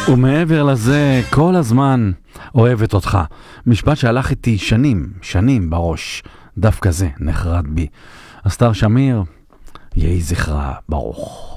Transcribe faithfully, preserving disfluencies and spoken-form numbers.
ומעבר לזה, כל הזמן אוהבת אותך. משפט שהלך איתי שנים, שנים בראש. דווקא זה נחרד בי. אסתר שמיר, יהי זכרה ברוך.